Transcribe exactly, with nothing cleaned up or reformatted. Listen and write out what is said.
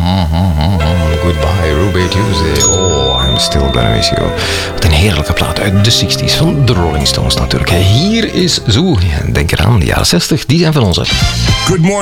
Goodbye, Ruby Tuesday. Oh, I'm still gonna miss you. Wat een heerlijke plaat uit de zestig's van de Rolling Stones natuurlijk. Hier is zo, denk eraan, de jaren zestig, die zijn van ons. Good morning.